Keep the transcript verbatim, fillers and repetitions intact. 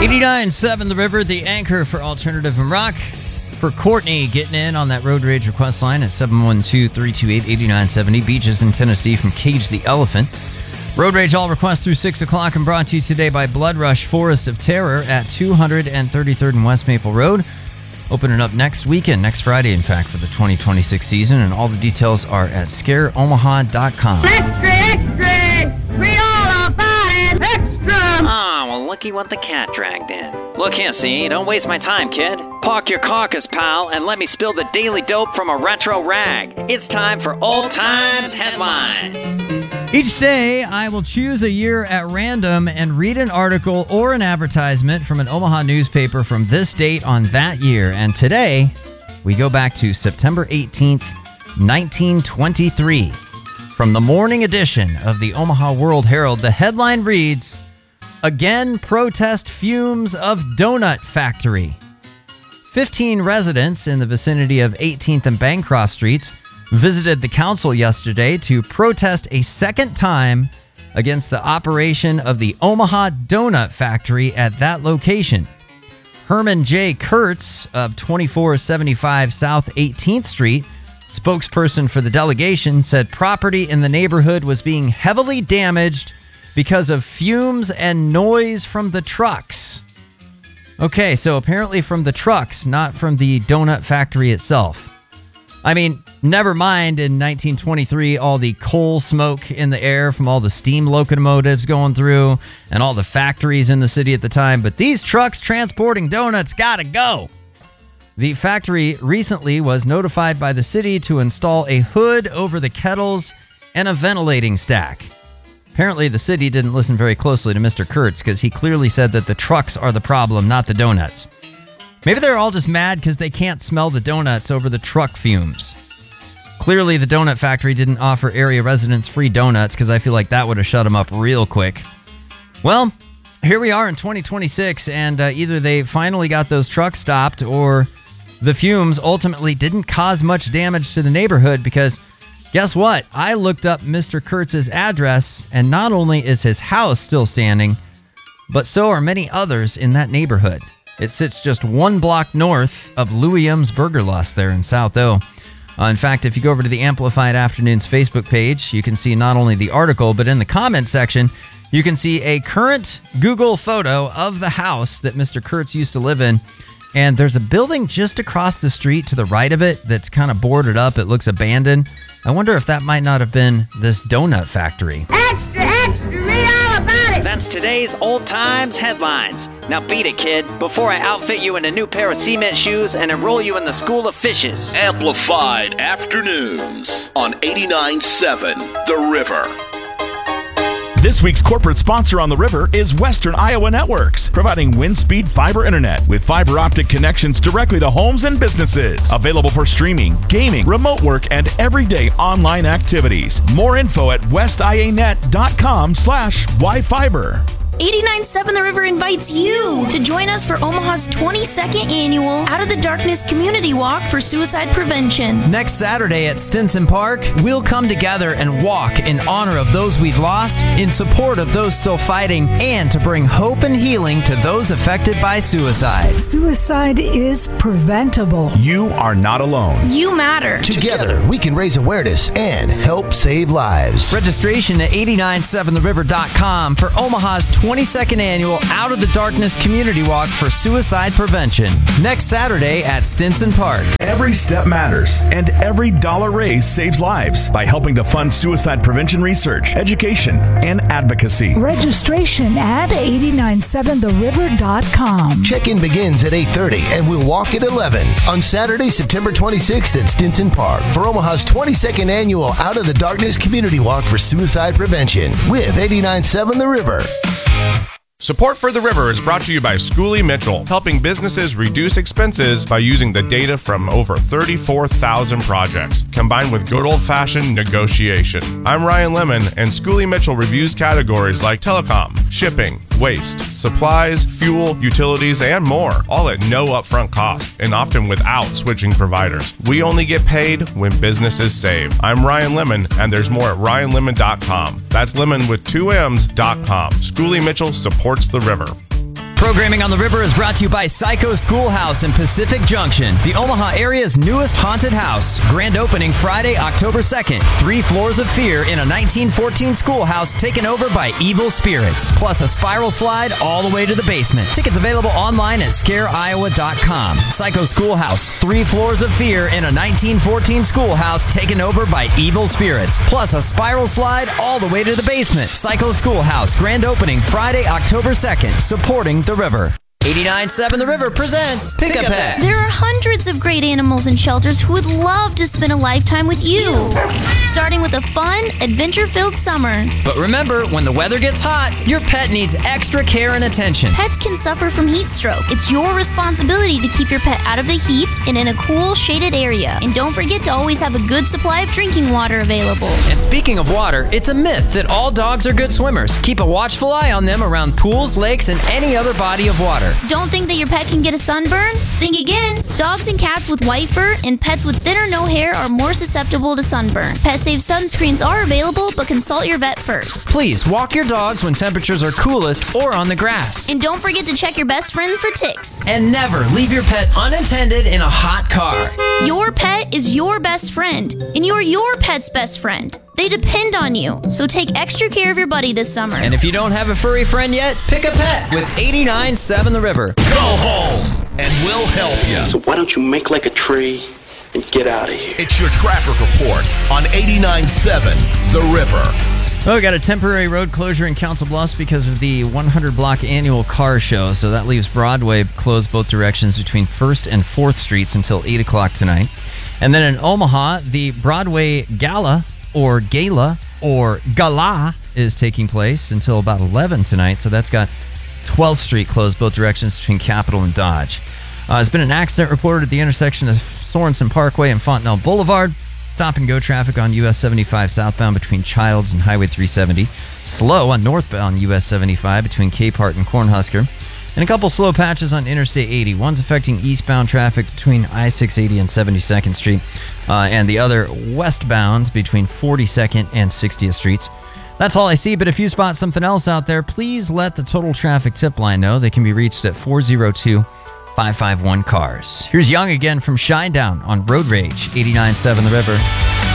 eighty-nine point seven The River, the anchor for alternative and rock. For Courtney getting in on that Road Rage request line at seven one two, three two eight, eight nine seven zero. Beaches in Tennessee from Cage the Elephant. Road Rage all requests through six o'clock and brought to you today by Blood Rush Forest of Terror at two thirty-third and West Maple Road. Opening up next weekend, next Friday, in fact, for the twenty twenty-six season. And all the details are at scare omaha dot com. Extra, extra! Read all about it! Extra! Ah, well, looky what the cat dragged in. Look here, see? Don't waste my time, kid. Park your carcass, pal, and let me spill the daily dope from a retro rag. It's time for Old Times Headlines. Each day, I will choose a year at random and read an article or an advertisement from an Omaha newspaper from this date on that year. And today, we go back to September eighteenth, nineteen twenty-three. From the morning edition of the Omaha World Herald, the headline reads, "Again protest fumes of donut factory." fifteen residents in the vicinity of eighteenth and Bancroft Streets visited the council yesterday to protest a second time against the operation of the Omaha Donut Factory at that location. Herman J. Kurtz of twenty-four seventy-five South eighteenth Street, spokesperson for the delegation, said property in the neighborhood was being heavily damaged because of fumes and noise from the trucks. Okay, so apparently from the trucks, not from the donut factory itself. I mean, never mind in nineteen twenty-three, all the coal smoke in the air from all the steam locomotives going through and all the factories in the city at the time, but these trucks transporting donuts gotta go. The factory recently was notified by the city to install a hood over the kettles and a ventilating stack. Apparently, the city didn't listen very closely to Mister Kurtz because he clearly said that the trucks are the problem, not the donuts. Maybe they're all just mad because they can't smell the donuts over the truck fumes. Clearly, the donut factory didn't offer area residents free donuts because I feel like that would have shut them up real quick. Well, here we are in twenty twenty-six, and uh, either they finally got those trucks stopped or the fumes ultimately didn't cause much damage to the neighborhood because guess what? I looked up Mister Kurtz's address, and not only is his house still standing, but so are many others in that neighborhood. It sits just one block north of Louis M's Burger Lust there in South O. Uh, in fact, if you go over to the Amplified Afternoons Facebook page, you can see not only the article, but in the comment section, you can see a current Google photo of the house that Mister Kurtz used to live in. And there's a building just across the street to the right of it that's kind of boarded up. It looks abandoned. I wonder if that might not have been this donut factory. Extra, extra! Read all about it! That's today's Old Times Headlines. Now beat it, kid, before I outfit you in a new pair of cement shoes and enroll you in the School of Fishes. Amplified Afternoons on eighty-nine point seven The River. This week's corporate sponsor on the river is Western Iowa Networks, providing wind speed fiber internet with fiber optic connections directly to homes and businesses. Available for streaming, gaming, remote work, and everyday online activities. More info at westianet.com slash yfiber. eighty-nine point seven The River invites you to join us for Omaha's twenty-second annual Out of the Darkness Community Walk for Suicide Prevention. Next Saturday at Stinson Park, we'll come together and walk in honor of those we've lost, in support of those still fighting, and to bring hope and healing to those affected by suicide. Suicide is preventable. You are not alone. You matter. Together, we can raise awareness and help save lives. Registration at eight nine seven the river dot com for Omaha's twenty-second annual Out of the Darkness Community Walk for Suicide Prevention. Next Saturday at Stinson Park. Every step matters, and every dollar raised saves lives by helping to fund suicide prevention research, education, and advocacy. Registration at eight nine seven the river dot com. Check-in begins at eight thirty and we'll walk at eleven on Saturday, September twenty-sixth at Stinson Park for Omaha's twenty-second annual Out of the Darkness Community Walk for Suicide Prevention with eighty-nine point seven The River. Support for The River is brought to you by Schooley Mitchell, helping businesses reduce expenses by using the data from over thirty-four thousand projects, combined with good old-fashioned negotiation. I'm Ryan Lemon, and Schooley Mitchell reviews categories like telecom, shipping, waste, supplies, fuel, utilities, and more, all at no upfront cost, and often without switching providers. We only get paid when businesses save. I'm Ryan Lemon, and there's more at ryan lemon dot com. That's lemon with two M's dot com. Schooley Mitchell supports The River. Programming on the River is brought to you by Psycho Schoolhouse in Pacific Junction, the Omaha area's newest haunted house. Grand opening Friday, October second. Three floors of fear in a nineteen fourteen schoolhouse taken over by evil spirits. Plus a spiral slide all the way to the basement. Tickets available online at scare iowa dot com. Psycho Schoolhouse. Three floors of fear in a nineteen fourteen schoolhouse taken over by evil spirits. Plus a spiral slide all the way to the basement. Psycho Schoolhouse. Grand opening Friday, October second. Supporting the River. eighty-nine point seven The River presents Pick a Pet. There are hundreds of great animals in shelters who would love to spend a lifetime with you. Starting with a fun, adventure-filled summer. But remember, when the weather gets hot, your pet needs extra care and attention. Pets can suffer from heat stroke. It's your responsibility to keep your pet out of the heat and in a cool, shaded area. And don't forget to always have a good supply of drinking water available. And speaking of water, it's a myth that all dogs are good swimmers. Keep a watchful eye on them around pools, lakes, and any other body of water. Don't think that your pet can get a sunburn? Think again. Dogs and cats with white fur and pets with thin or no hair are more susceptible to sunburn. Pet-safe sunscreens are available, but consult your vet first. Please walk your dogs when temperatures are coolest or on the grass. And don't forget to check your best friend for ticks. And never leave your pet unattended in a hot car. Your pet is your best friend, and you're your pet's best friend. They depend on you, so take extra care of your buddy this summer. And if you don't have a furry friend yet, pick a pet with eighty-nine point seven The River. Go home, and we'll help you. So why don't you make like a tree and get out of here? It's your traffic report on eighty-nine point seven The River. Oh, we got a temporary road closure in Council Bluffs because of the one hundred block annual car show. So that leaves Broadway closed both directions between first and fourth Streets until eight o'clock tonight. And then in Omaha, the Broadway Gala or Gala or Gala is taking place until about eleven tonight. So that's got twelfth Street closed both directions between Capitol and Dodge. Uh, there's been an accident reported at the intersection of Sorensen Parkway and Fontenelle Boulevard. Stop and go traffic on U S seventy-five southbound between Childs and Highway three seventy. Slow on northbound U S seventy-five between Capehart and Cornhusker. And a couple slow patches on Interstate eighty. One's affecting eastbound traffic between I six eighty and seventy-second Street. Uh, and the other westbound between forty-second and sixtieth Streets. That's all I see, but if you spot something else out there, please let the Total Traffic Tip Line know. They can be reached at four oh two, five five one, C A R S. Here's Young again from Shinedown on Road Rage, eighty-nine point seven The River.